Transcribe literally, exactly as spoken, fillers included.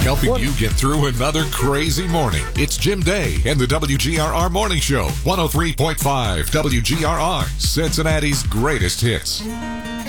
helping What? you get through another crazy morning. It's Jim Day and the W G R R Morning Show, one oh three point five W G R R, Cincinnati's greatest hits.